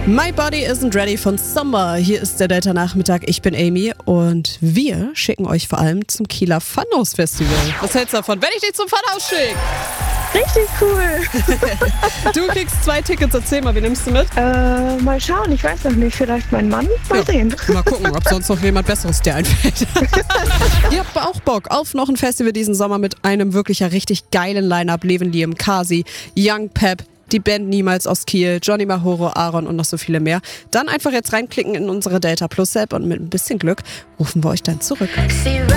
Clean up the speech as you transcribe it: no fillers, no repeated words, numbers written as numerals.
My Body Isn't Ready von Summer. Hier ist der Delta-Nachmittag. Ich bin Amy und wir schicken euch vor allem zum Kieler Funhouse Festival. Was hältst du davon, wenn ich dich zum Funhouse schicke? Richtig cool. Du kriegst 2 Tickets. Erzähl mal, wie nimmst du mit? Mal schauen, ich weiß noch nicht. Vielleicht mein Mann. Mal sehen. Mal gucken, ob sonst noch jemand Besseres dir einfällt. Ihr habt auch Bock auf noch ein Festival diesen Sommer mit einem wirklich richtig geilen Line-Up. Leven Liam, Kasi, Young Pep, die Band Niemals aus Kiel, Johnny Mahoro, Aaron und noch so viele mehr. Dann einfach jetzt reinklicken in unsere Delta Plus App und mit ein bisschen Glück rufen wir euch dann zurück.